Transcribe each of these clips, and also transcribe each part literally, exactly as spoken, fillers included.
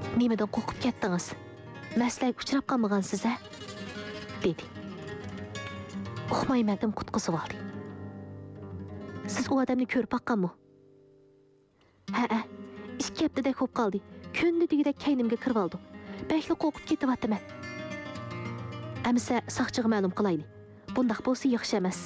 Nimadan qo'rqib ketdingiz? Masalaga uchrab qolmagansiz, a? dedi. Uxmayman deb qutqizib oldi. Siz u odamni ko'rib baqqanmi? Ha-a, ikki haftadak bo'lib qoldi. Kunni degidek kaynimga kirib oldi. Bekli qo'rqib ketyapman. Amsa saqchiga ma'lum qilayli. Bundaq bo'lsa yaxshi emas.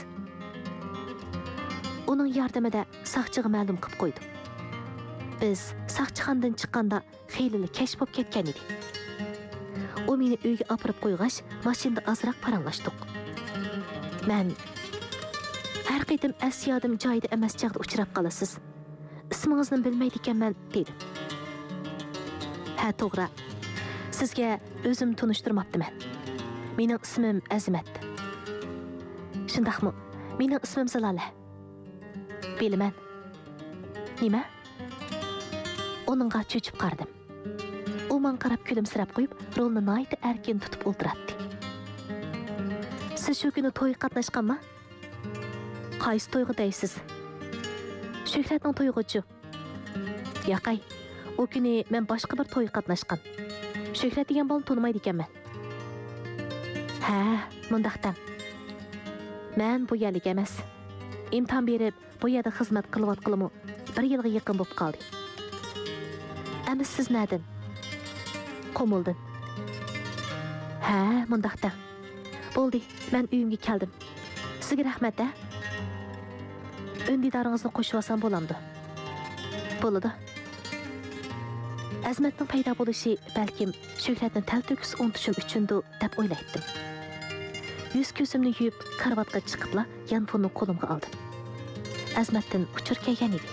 Uning yordamida saqchiga ma'lum qilib qo'ydim. Biz saqchixonadan chiqqanda xeyli kashf bo'lib ketgan edik. U meni uyga olib qo'yg'ach, mashinada ozroq paranglashdik. Men har qitim asyodim joyida emas chaqda uchrab qolasiz. Ismingizni bilmaydi ekanman dedim. Ha, to'g'ri. Sizga o'zim tunishtirmabdiman. Mening ismim Azimat. Shundaqmi? Mening ismim Zalola. Bilaman. Nima? Onunga cho'chib qardim. U men qarab kulimsirab qo'yib, rolni nihoyat erkin tutib o'ltiradi. Siz shu kuni to'y qatnashganmi? Qaysi to'yga deysiz? Shuhratning to'yguchi. Yo'qay. O kuni men boshqa bir to'y qatnashgan. Shuhrat degan bolani tonimaydi ekanman. Ha, mundaqdan. Men bu yerlik emas. İmtihan berib, bu yerda xizmat qilayotganimni bir yilga yaqin bo'lib qoldi. Endi siz nereden? Qomuldan. Ha, mundaqdan. Bo'ldi, men uyimga keldim. Sizga rahmat, a? Öndidaringizni qo'shib olsam bo'lamdi. Bo'ladi. Azmatning paydo bo'lishi balkim Shuhratni talto'kis unutishim uchundir deb o'ylaydim. Yuz ko'zimni yuvib, karvatga chiqibla yanfonni qo'limga oldim. Azmatdan uchur kelgan edi.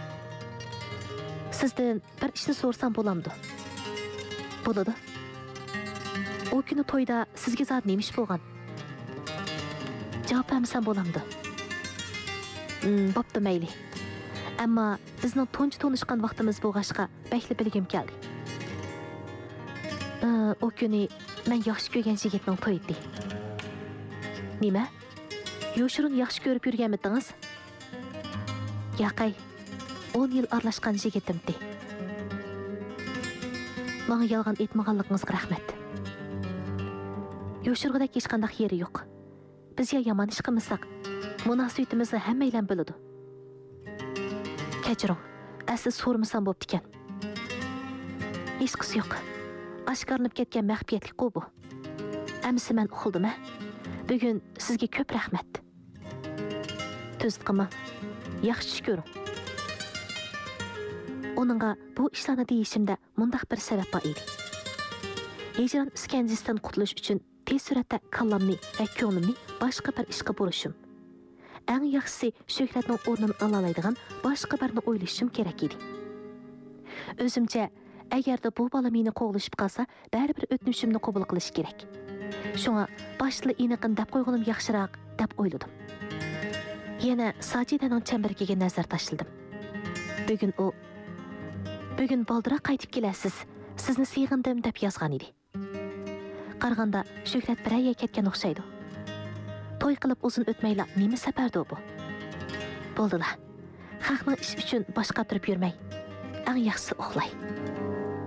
Sizdan bir ishni so'rsam bo'lamdi. Bo'ladi. O kuni to'yda sizga zot nima ish bo'lgan? Javob bermasam bo'lamdi. Hmm, bo'pti mayli. Ammo bizning tunji tanishgan vaqtimiz bo'lg'ashqa bekli bilgim keldi. O kuni men yaxshi ko'rgan yigitning to'yi edi. Nima? Yo'shirin yaxshi ko'rib yurganmidingiz? Yo'qay. o'n yil aralashgan yigitimdi. Menga yolg'on aytmaganligingizga rahmat. Yo'shirg'idek hech qanday yeri yo'q. Bizga yomon ish qilmasak, munosabatimizni hammaylar biladi. Kechiring, asli so'rmasam bo'pti ekan. Hech qis yo'q. Oshkorlanib ketgan maxfiyatlik bu. Amsi men uxildim-a? Bugun sizga ko'p rahmat. Tuzqima. Yaxshi tush ko'ring. Onunğa bu ishlarni deyishimda mundaq bir sabab bor edi. Hijron iskanjisidan qutulish uchun tez suratda kallamni va ko'nglimni boshqa bir ishga burishim. Eng yaxshisi Shuhratning o'rnini olalaydigan boshqa birni o'ylashim kerak edi. O'zimcha agarda bu bola meni qo'g'lishib qolsa, baribir o'tmishimni qabul qilish kerak. Shunga boshli iniqin deb qo'yganim yaxshiroq deb o'yladim. Yana Sajidaning chambargiga nazar tashladim. Bugun u Bugun baldıroq qaytib kelasiz. Sizni sig'indim deb yozgan edi. Qarg'anda Shuhrat biraya ketgan o'xshaydi. To'y qilib uzun o'tmayla nima safardi bu? Bo'ldilar. Xalqning ish uchun boshqa turib yurmay, eng yaxshisi uxlay.